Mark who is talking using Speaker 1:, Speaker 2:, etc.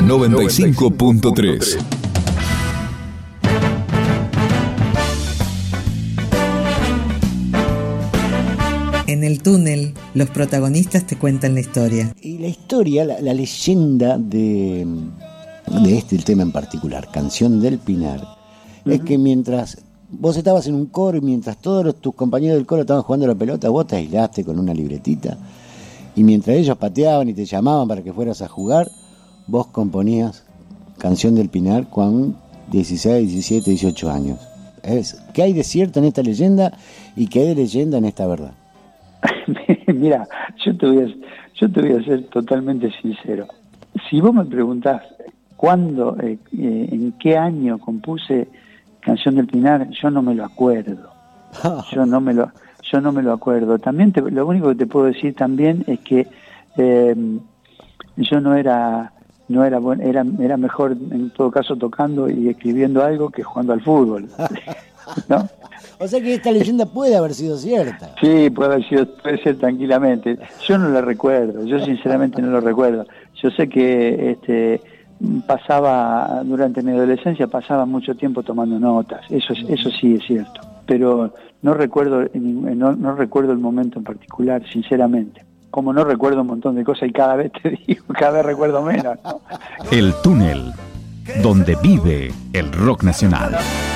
Speaker 1: 95.3.
Speaker 2: En el túnel, los protagonistas te cuentan la historia.
Speaker 3: Y la historia, la leyenda de el tema en particular, Canción del Pinar, es que mientras vos estabas en un coro y mientras todos tus compañeros del coro estaban jugando a la pelota, vos te aislaste con una libretita y mientras ellos pateaban y te llamaban para que fueras a jugar, vos componías Canción del Pinar con 16, 17, 18 años. ¿Qué hay de cierto en esta leyenda y qué hay de leyenda en esta verdad?
Speaker 4: Mira, yo te voy a ser totalmente sincero. Si vos me preguntás cuándo, en qué año compuse Canción del Pinar, yo no me lo acuerdo. Yo no me lo acuerdo. También lo único que te puedo decir también es que yo no era bueno, era mejor en todo caso tocando y escribiendo algo que jugando al fútbol, ¿no?
Speaker 3: O sea que esta leyenda puede haber sido cierta.
Speaker 4: Sí, puede ser tranquilamente. Yo no la recuerdo, yo sinceramente no lo recuerdo. Yo sé que durante mi adolescencia pasaba mucho tiempo tomando notas, eso sí es cierto. Pero no recuerdo el momento en particular, sinceramente. Como no recuerdo un montón de cosas y cada vez recuerdo menos, ¿no?
Speaker 1: El túnel, donde vive el rock nacional.